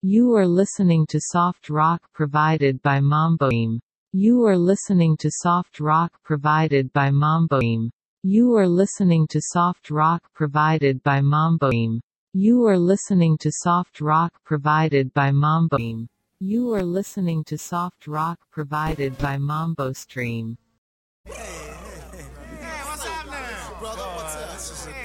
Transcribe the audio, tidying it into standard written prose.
You are listening to soft rock provided by Mamboim. You are listening to soft rock provided by Mamboim. You are listening to soft rock provided by Mamboim. You are listening to soft rock provided by Mamboim. You are listening to soft rock provided by Mambo Stream. Hey, what's up now? Brother, what's up?